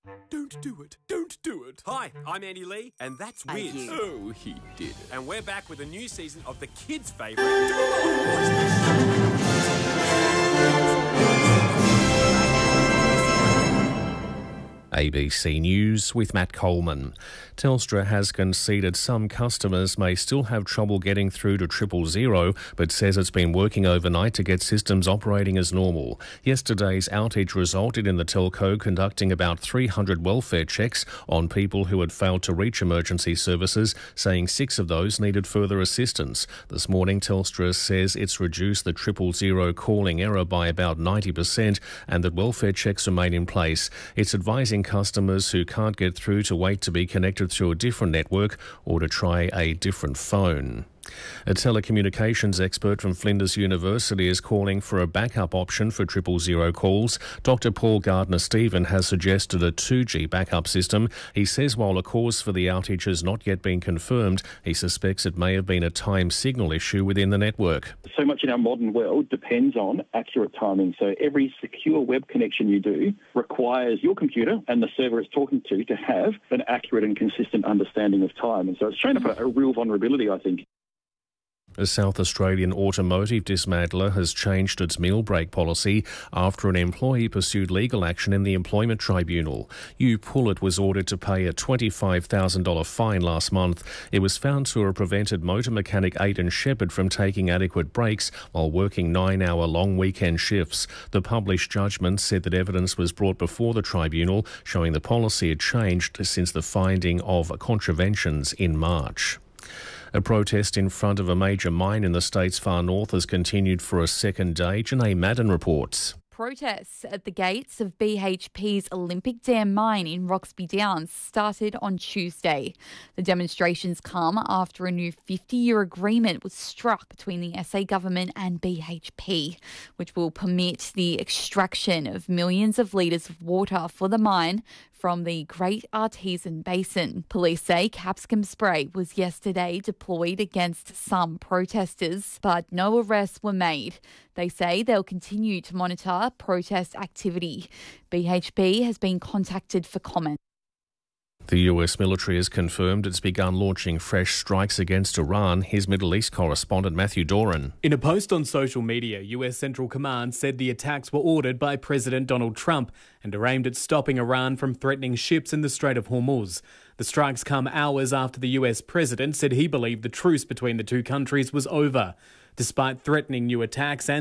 Don't do it. Don't do it. Hi, I'm Andy Lee, and that's Wiz. Oh, he did it. And we're back with a new season of the kids' favourite. Watch ABC News with Matt Coleman. Telstra has conceded some customers may still have trouble getting through to 000, but says it's been working overnight to get systems operating as normal. Yesterday's outage resulted in the telco conducting about 300 welfare checks on people who had failed to reach emergency services, saying 6 of those needed further assistance. This morning, Telstra says it's reduced the 000 calling error by about 90% and that welfare checks remain in place. It's advising customers who can't get through to wait to be connected through a different network or to try a different phone. A telecommunications expert from Flinders University is calling for a backup option for 000 calls. Dr. Paul Gardner-Stephen has suggested a 2G backup system. He says while a cause for the outage has not yet been confirmed, he suspects it may have been a time signal issue within the network. So much in our modern world depends on accurate timing. So every secure web connection you do requires your computer and the server it's talking to have an accurate and consistent understanding of time. And so it's shown up a real vulnerability, I think. A South Australian automotive dismantler has changed its meal break policy after an employee pursued legal action in the Employment Tribunal. Hugh Pullett was ordered to pay a $25,000 fine last month. It was found to have prevented motor mechanic Aidan Shepherd from taking adequate breaks while working 9-hour long weekend shifts. The published judgment said that evidence was brought before the tribunal showing the policy had changed since the finding of contraventions in March. A protest in front of a major mine in the state's far north has continued for a second day. Janae Madden reports. Protests at the gates of BHP's Olympic Dam mine in Roxby Downs started on Tuesday. The demonstrations come after a new 50-year agreement was struck between the SA government and BHP, which will permit the extraction of millions of litres of water for the mine from the Great Artesian Basin. Police say capsicum spray was yesterday deployed against some protesters, but no arrests were made. They say they'll continue to monitor protest activity. BHP has been contacted for comment. The US military has confirmed it's begun launching fresh strikes against Iran. Here's Middle East correspondent Matthew Doran. In a post on social media, US Central Command said the attacks were ordered by President Donald Trump and are aimed at stopping Iran from threatening ships in the Strait of Hormuz. The strikes come hours after the US president said he believed the truce between the two countries was over. Despite threatening new attacks and